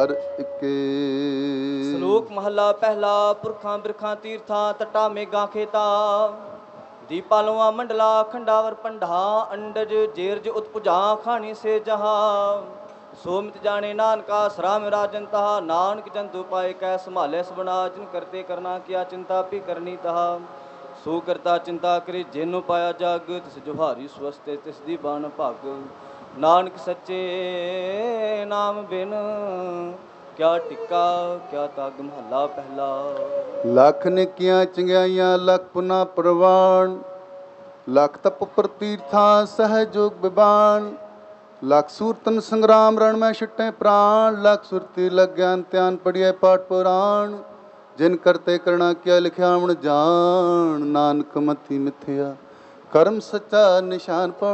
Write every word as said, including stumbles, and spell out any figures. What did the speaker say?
ਹਰ ਇੱਕੇ। ਸ਼ਲੋਕ ਮਹੱਲਾ ਪਹਿਲਾ। ਪੁਰਖਾਂ ਬਿਰਖਾਂ ਤੀਰਥਾਂ ਤਟਾ ਮੇਘਾਂ ਖੇਤਾਂ, ਦੀਪਾਲਵਾ ਮੰਡਲਾ ਖੰਡਾਵਰ ਪੰਡਾ, ਅੰਡਜ ਜੇਰਜ ਉਤਪੁਜਾ ਖਾਣੀ ਸੇ ਜਹਾਂ। ਸੋ ਮਿਤ ਜਾਣੇ ਨਾਨਕਾ ਸਰਾਮ ਰਾਜਨ ਤਹਾ, ਨਾਨਕ ਜੰਤੂ ਪਾਏ ਕੈ ਸੰਭਾਲੇ ਸਬਨਾ, ਜਿਨ ਕਰਤੇ ਕਰਨਾ ਕਿਆ ਚਿੰਤਾ ਵੀ ਕਰਨੀ ਤਹਾ। ਸੋ ਕਰਤਾ ਚਿੰਤਾ ਕਰੇ ਜਿਨੂੰ ਪਾਇਆ ਜਗ, ਤਿਸ ਜੁਹਾਰੀ ਸਵਸਤੇ ਤਿਸ ਦੀ ਬਾਣ ਭਗ। ਨਾਨਕ ਸੱਚੇ ਨਾਮ ਬਿਨ ਕਿਆ ਟਿੱਕਾ ਕਿਆ ਤਗ। ਮਹੱਲਾ ਪਹਿਲਾ। ਲੱਖ ਨੇਕੀਆਂ ਚੰਗਿਆਈਆਂ ਲੱਖ ਪੁਨਾ ਪ੍ਰਵਾਨ, ਲੱਖ ਤਪ ਪ੍ਰਤੀਰਥਾਂ ਸਹਿਜ ਜੋਗ ਬਿਬਾਨ। ਲੱਖ ਸੂਰਤਨ ਸੰਗਰਾਮ ਰਣ ਮੈਂ ਛੁੱਟੇ ਪ੍ਰਾਣ, ਲੱਖ ਸੁਰਤੀ ਲਗ ਗਿਆਨ ਧਿਆਨ ਪੜੀਏ ਪਾਠ ਪੁਰਾਣ। ਜਿਨ ਕਰਤੇ ਕਰਣਾ ਕਿਆ ਲਿਖਿਆ ਮਣ ਜਾਣ, ਨਾਨਕ ਮਤੀ ਮਿਥਿਆ ਕਰਮ ਸੱਚਾ ਨਿਸ਼ਾਨ ਪੜ।